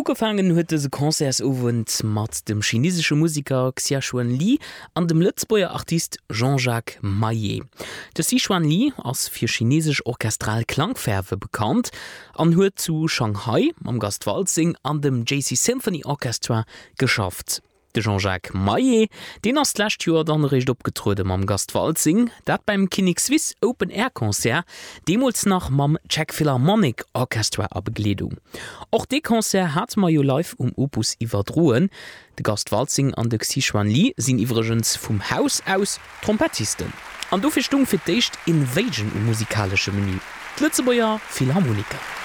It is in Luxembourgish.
Ugefangen huete se Konzertsowend mat dem chinesesche Musiker Xiaochuan Li an dem Lützbauer Artist Jean-Jacques Maillet. De Sichuan Li ass fir chinesisch orchestral Klangfärve bekannt, an huet zu Shanghai am Gastwalzing an dem JC Symphony Orchestra geschafft. De Jean-Jacques Maillet, den ass d'lächt Joer dann recht opgetrude mam Gastwalzing, dat beim Kinnig Swiss Open Air Konzert demols nach mam Czech Philharmonic Orchestra a Begleedung. Och de Konzert hat ma jo live Opus iwwerdroen. De Gastwalzing an de Sichuan Li sinn iwwergens vum Haus aus Trompetisten. An dofir stung fir d'écht Invasion musikalsche Menü. Lützebauer Philharmoniker.